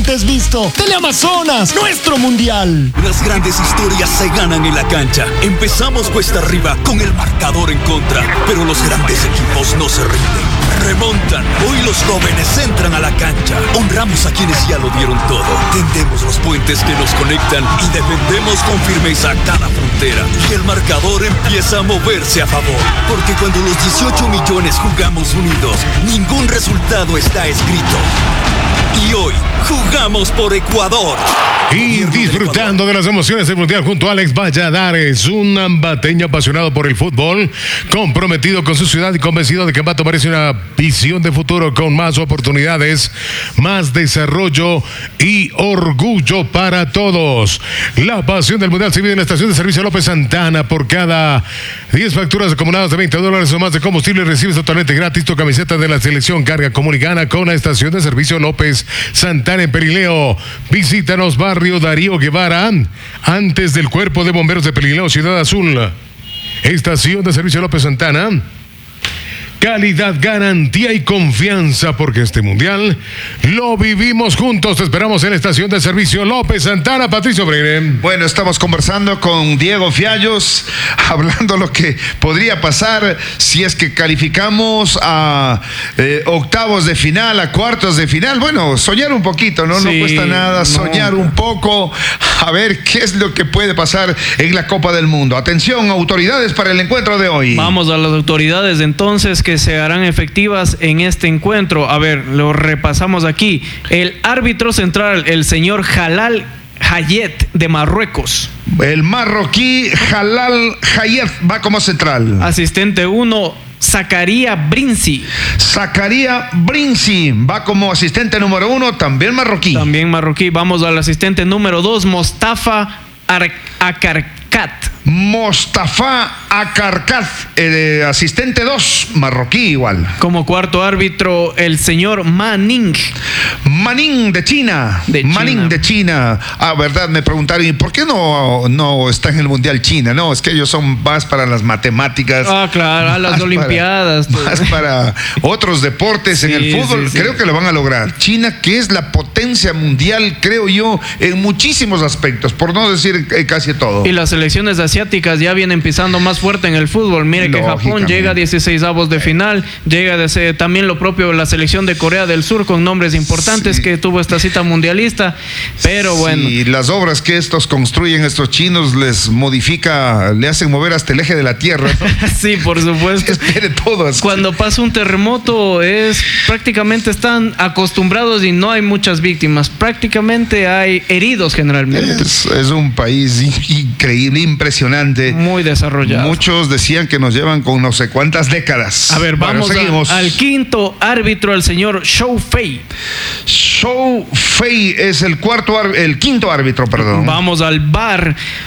antes visto. Teleamazonas, nuestro mundial. Las grandes historias se ganan en la cancha. Empezamos cuesta arriba con el marcador en contra, pero los grandes equipos no se rinden. Remontan. Hoy los jóvenes entran a la cancha. Honramos a quienes ya lo dieron todo. Tendemos los puentes que nos conectan y defendemos con firmeza cada frontera. Y el marcador empieza a moverse a favor. Porque cuando los 18 millones jugamos unidos, ningún resultado está escrito. Y hoy jugamos por Ecuador. Y disfrutando de las emociones del Mundial junto a Alex Valladares, un ambateño apasionado por el fútbol, comprometido con su ciudad y convencido de que Ambato merece una visión de futuro con más oportunidades, más desarrollo y orgullo para todos. La pasión del Mundial se vive en la estación de servicio López Santana. Por cada 10 facturas acumuladas de $20 o más de combustible recibes totalmente gratis tu camiseta de la selección. Carga, común y gana con la estación de servicio López Santana en Perileo. Visítanos, barrio Darío Guevara, antes del Cuerpo de Bomberos de Perileo, Ciudad Azul. Estación de servicio López Santana. Calidad, garantía y confianza, porque este mundial lo vivimos juntos. Te esperamos en la estación de servicio López Santana. Patricio Breire. Bueno, estamos conversando con Diego Fiallos, hablando lo que podría pasar si es que calificamos a octavos de final, a cuartos de final. Bueno, soñar un poquito, ¿no? Sí, no cuesta nada soñar un poco, a ver qué es lo que puede pasar en la Copa del Mundo. Atención, autoridades, para el encuentro de hoy. Vamos a las autoridades entonces que se harán efectivas en este encuentro. A ver, lo repasamos aquí. El árbitro central, el señor Jalal Hayet de Marruecos. El marroquí Jalal Hayet va como central. Asistente 1, Zakaria Brinsi. Zakaria Brinsi va como asistente número 1, también marroquí. También marroquí. Vamos al asistente número 2, Mostafa Akarkat. Mostafa Akarkat, asistente 2, marroquí igual. Como cuarto árbitro, el señor Manning. Manning de China. Manning de China. Ah, verdad, me preguntaron, ¿y por qué no está en el Mundial China? No, es que ellos son más para las matemáticas. Ah, claro, a las Olimpiadas. Más para otros deportes. En el fútbol creo que lo van a lograr. China, que es la potencia mundial, creo yo, en muchísimos aspectos, por no decir casi todo. Y las selecciones asiáticas ya vienen pisando más fuerte en el fútbol. Mire que Japón llega a 16avos de final, llega también lo propio la selección de Corea del Sur con nombres importantes que tuvo esta cita mundialista, pero bueno. Y las obras que estos construyen, estos chinos, les modifica, le hacen mover hasta el eje de la tierra, ¿no? Sí, por supuesto. Espere todo. Cuando pasa un terremoto prácticamente están acostumbrados y no hay muchas víctimas, prácticamente hay heridos generalmente. Es un país increíble, impresionante. Muy desarrollado. Muchos decían que nos llevan con no sé cuántas décadas. A ver, vamos al quinto árbitro, el señor Shou Fei. Shou Fei es el quinto árbitro, perdón. Vamos al VAR.